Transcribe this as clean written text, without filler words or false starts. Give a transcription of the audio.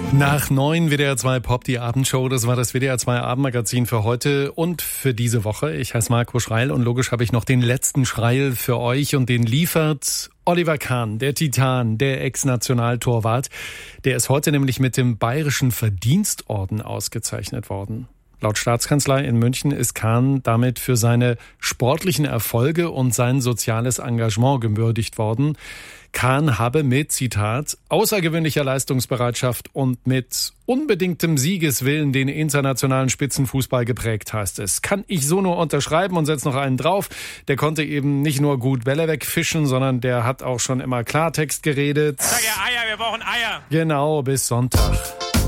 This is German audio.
Nach 9 WDR 2 Pop, die Abendshow. Das war das WDR 2 Abendmagazin für heute und für diese Woche. Ich heiße Marco Schreil und logisch habe ich noch den letzten Schreil für euch und den liefert Oliver Kahn, der Titan, der Ex-Nationaltorwart. Der ist heute nämlich mit dem Bayerischen Verdienstorden ausgezeichnet worden. Laut Staatskanzlei in München ist Kahn damit für seine sportlichen Erfolge und sein soziales Engagement gewürdigt worden. Kahn habe mit, Zitat, außergewöhnlicher Leistungsbereitschaft und mit unbedingtem Siegeswillen den internationalen Spitzenfußball geprägt, heißt es. Kann ich so nur unterschreiben und setze noch einen drauf. Der konnte eben nicht nur gut Bälle wegfischen, sondern der hat auch schon immer Klartext geredet. Sag ja Eier, wir brauchen Eier. Genau, bis Sonntag.